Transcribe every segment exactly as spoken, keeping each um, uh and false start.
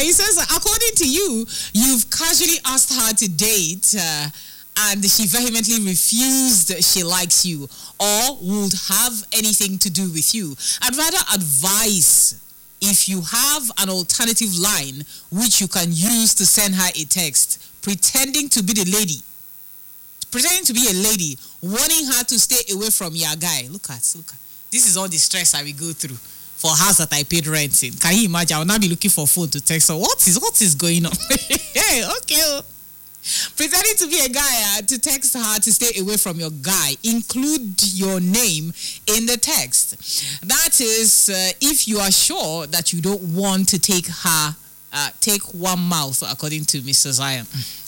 he says, according to you, you've casually asked her to date uh, and she vehemently refused she likes you or would have anything to do with you. I'd rather advise if you have an alternative line which you can use to send her a text, pretending to be the lady, pretending to be a lady, warning her to stay away from your guy. Look at, look at. This is all the stress I will go through for house that I paid rent in. Can you imagine? I will now be looking for phone to text her. What is, what is going on? Hey, okay. Pretending to be a guy uh, to text her to stay away from your guy. Include your name in the text. That is, uh, if you are sure that you don't want to take her, uh, take one mouth, according to Mister Zion.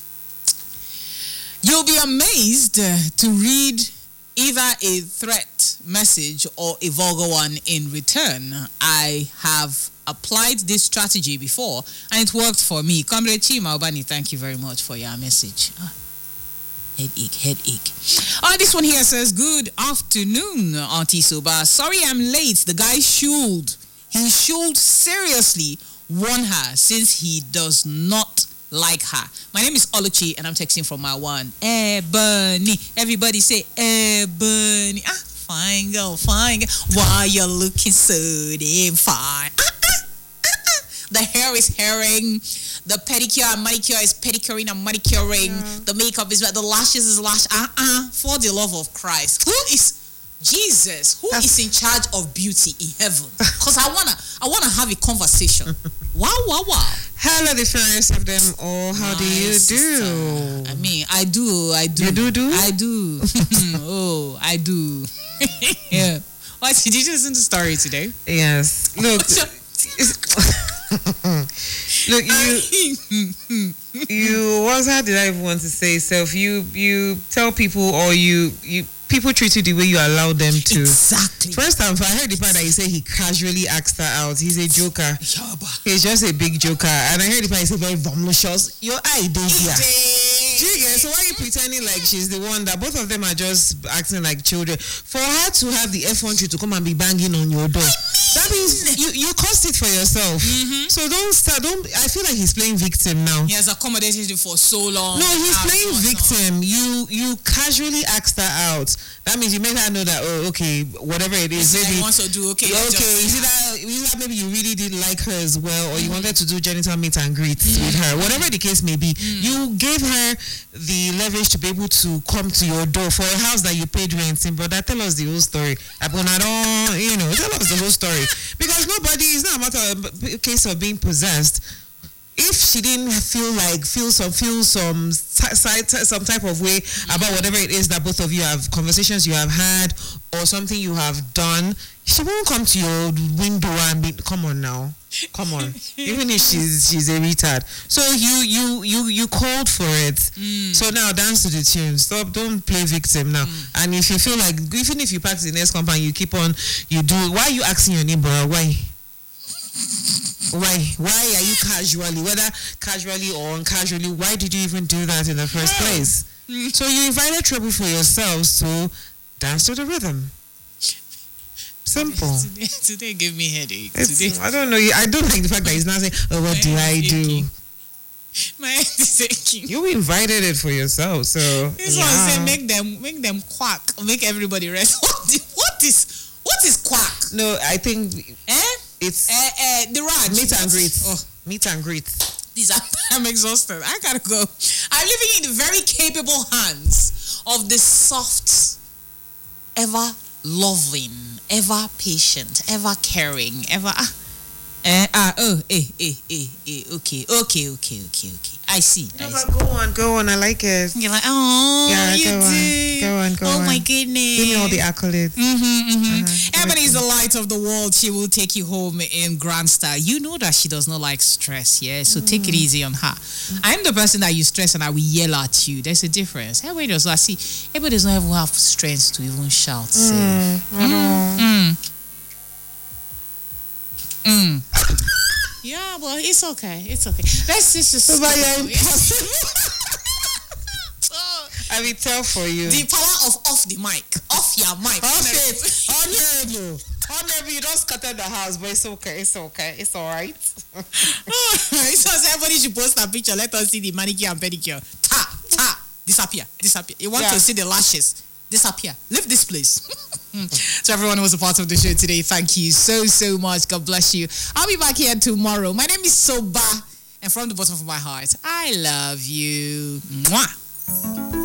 You'll be amazed uh, to read either a threat message or a vulgar one in return. I have applied this strategy before and it worked for me. Comrade Chima Obani, thank you very much for your message. Ah, headache, headache. Oh, this one here says, good afternoon, Auntie Soba. Sorry I'm late. The guy should. He should seriously warn her since he does not like her. My name is Oluchi and I'm texting from my one. Ebony. Everybody say Ebony. Ah, fine girl, fine girl. Why you looking so damn fine? Ah, ah, ah, ah. The hair is hairing. The pedicure and manicure is pedicuring and manicuring. Yeah. The makeup is the lashes is lash. Ah, ah. For the love of Christ. Who is Jesus? Who That's... is in charge of beauty in heaven? Because I wanna I wanna have a conversation. Wow, wow, wow. Hello, the fairness of them all. How My do you sister. do? I mean, I do, I do. You do, do? I do. Oh, I do. Yeah. What, did you listen to the story today? Yes. Look. Look, you, you, what did I even want to say? So if you, you tell people or you, you, people treat you the way you allow them to. Exactly. First time, I heard the part that he said he casually asked her out. He's a joker. He's just a big joker. And I heard the part he said very voluptuous. Your idea. So why are you pretending like she's the one that both of them are just acting like children? For her to have the effrontery to come and be banging on your door, that means you, you caused it for yourself. Mm-hmm. So don't start. Don't. I feel like he's playing victim now. He has accommodated you for so long. No, he's playing victim. You you casually asked her out. That means you made her know that, oh, okay, whatever it is, maybe he wants to do. Okay, okay. You see that? You that maybe you really did like her as well, or you wanted to do genital meet and greet mm-hmm. with her. Whatever the case may be, mm-hmm. you gave her the leverage to be able to come to your door for a house that you paid rent in. Brother, tell us the whole story. You know, tell us the whole story. Because nobody, it's not a matter of a case of being possessed. If she didn't feel like, feel some, feel some, some type of way about whatever it is that both of you have, conversations you have had, or something you have done, she won't come to your window and be, come on now. Come on. Even if she's she's a retard. So you you you you called for it. Mm. So now dance to the tune. Stop, don't play victim now. Mm. And if you feel like, even if you pack the next compound, you keep on, you do, why are you asking your neighbor? Why? Why? Why are you casually, whether casually or uncasually, why did you even do that in the first place? Mm. So you invited trouble for yourselves, so dance to the rhythm. Simple. Today, today gave me headache. It's, today. I don't know. I don't like the fact that he's not saying, oh, what do I do? My head is aching. You invited it for yourself, so. This yeah. one say make them make them quack, make everybody rest. What is what is, what is quack? No, I think eh? it's uh, uh, the Raj. Meet and greet. Oh. Meet and greet. These are, I'm exhausted. I gotta go. I'm living in the very capable hands of the soft, ever loving, ever patient, ever caring, ever ah, eh, ah, oh, eh, eh, eh, eh, okay, okay, okay, okay, okay. I see. No, I but see. go on, go on. I like it. You're like, oh, yeah, you go do. on, go on, go oh on. Oh my goodness. Give me all the accolades. Mm-hmm, mm-hmm. Uh-huh. Ebony is the light of the world. She will take you home in grand style. You know that she does not like stress, yeah? So mm. take it easy on her. Mm. I'm the person that you stress and I will yell at you. There's a difference. Everybody does not see. Everybody does not even have strength to even shout. Mm. Mm. Mm. Mm. Yeah, well, it's okay. It's okay. Let's just... just but you're impossible. I will tell for you. The power of off the mic. Off your mic. Off it. Honorable. Or maybe you just scattered the house, but it's okay. It's okay. It's all right. So everybody should post a picture. Let us see the manicure and pedicure. Ta, ta, disappear, disappear. You want yeah. to see the lashes? Disappear. Leave this place. So everyone who was a part of the show today, thank you so, so much. God bless you. I'll be back here tomorrow. My name is Soba. And from the bottom of my heart, I love you. Mwah.